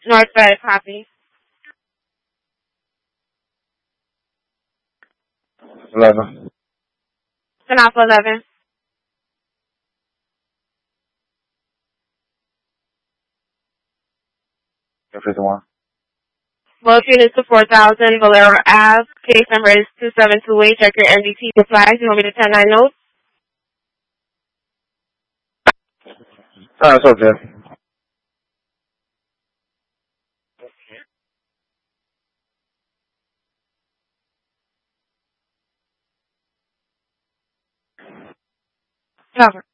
Northside, copy. 11. 10 Alpha 11. Ten 51. Both units to 4000, Valero Ave. Case number is 2728. Check your MDT replies. You want me to 10-9 notes? It's okay. Cover.